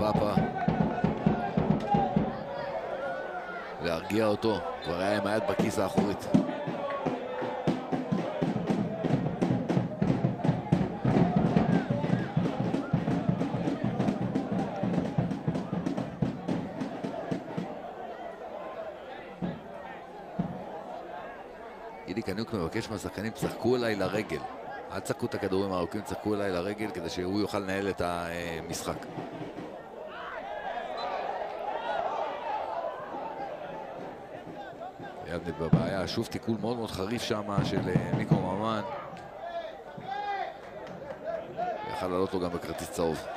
חלפה. להרגיע אותו, כבר היה עם היד בכיס האחורית. גידי קניוק מבקש מהשחקנים, צחקו אליי לרגל. אל תצחקו את הכדורים הארוכים, צחקו אליי לרגל כדי שהוא יוכל לנהל את המשחק. יבנה בבעיה, שוב תיקול מאוד מאוד חריף שם של מיקו ממן. יכל לעלות לו גם בכרטיס צהוב.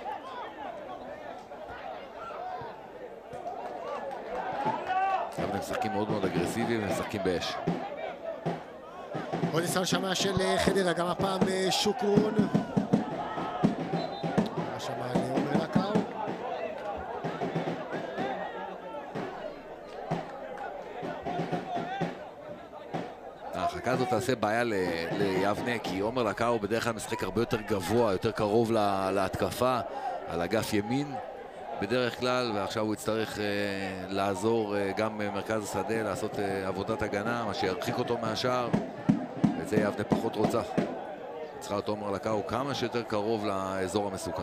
יבנה משחקים מאוד מאוד אגרסיביים ומשחקים באש. עוד ניסיון שמה של חדרה, גם הפעם שוקרון. שמה לעומר לקאו. ההרחקה הזאת תעשה בעיה ליבנה, כי עומר לקאו בדרך כלל משחק הרבה יותר גבוה, יותר קרוב להתקפה, על אגף ימין בדרך כלל, ועכשיו הוא יצטרך לעזור גם במרכז השדה, לעשות עבודת הגנה, מה שירחיק אותו מהשאר. ואת זה יבנה פחות רוצה. צריכה להיות עומר לקאו כמה שיותר קרוב לאזור המסוכן.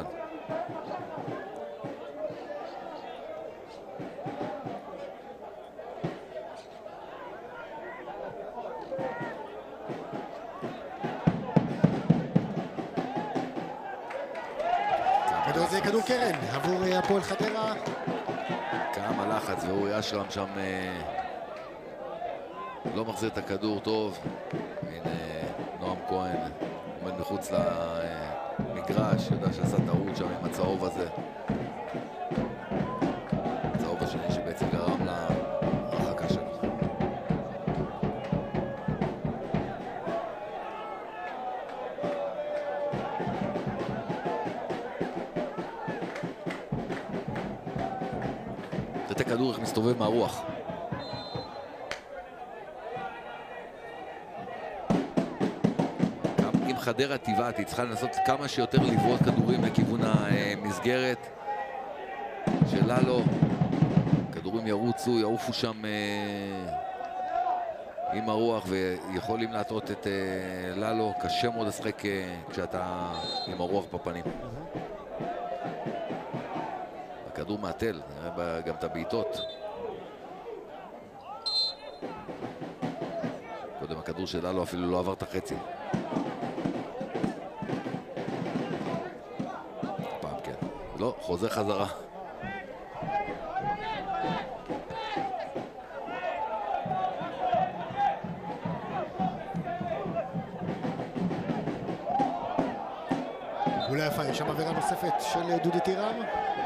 כדור זה כדור קרן עבור הפועל חדרה. כמה לחץ, ואורי אשרם שם לא מחזיר את הכדור טוב. הנה נועם כהן עומד מחוץ למגרש, יודע שעשה טעות שם עם הצהוב הזה. הצהוב השני שבעצם גרם להרחקה שלו. את הכדור איך מסתובב מהרוח. אם חדרה טבעת, היא צריכה לנסות כמה שיותר לברות כדורים לכיוון המסגרת של ללו. כדורים יעופו שם עם הרוח ויכולים להטעות את ללו. קשה מאוד לשחק כשאתה עם הרוח בפנים. הכדור מעטל, נראה גם את הבעיטות. קודם הכדור של ללו אפילו לא עבר את החצי. הפעם כן. לא, חוזר חזרה. אולי יפה, יש שם עבירה נוספת של דודי טירם.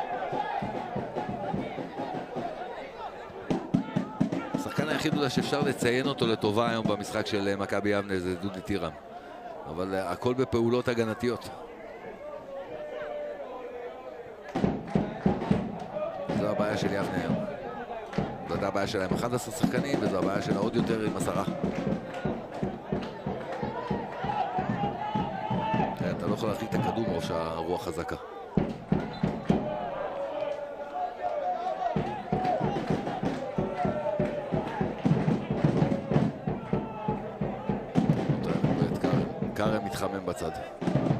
השחקן היחיד אולי שאפשר לציין אותו לטובה היום במשחק של מכבי יבנה זה דודי טירם, אבל הכל בפעולות הגנתיות. זו הבעיה של יבנה היום. זו הבעיה שלהם 11 שחקנים, וזו הבעיה שלה עוד יותר עם 10. אתה לא יכול להרחיק את הכדור מרוב שהרוח חזקה. קארם מתחמם בצד.